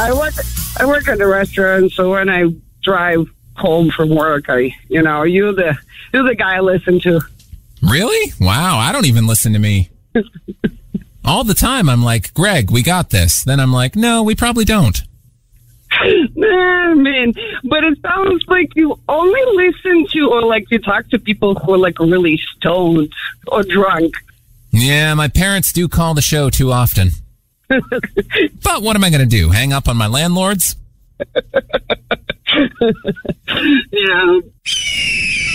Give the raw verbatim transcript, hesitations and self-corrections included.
I work. I work at a restaurant, so when I drive home from work, I, you know, you're the you're the guy I listen to. Really? Wow, I don't even listen to me. All the time, I'm like, Greg, we got this. Then I'm like, no, we probably don't. Nah, man, but it sounds like you only listen to or like you talk to people who are like really stoned or drunk. Yeah, my parents do call the show too often. But what am I going to do? Hang up on my landlords? Yeah.